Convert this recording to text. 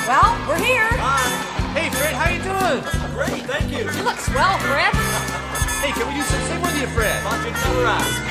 Well, we're here. Hi. Hey, Fred, how you doing? Great, thank you. You look swell, Fred. Hey, can we do some sing with you, Fred? Watching Colorado.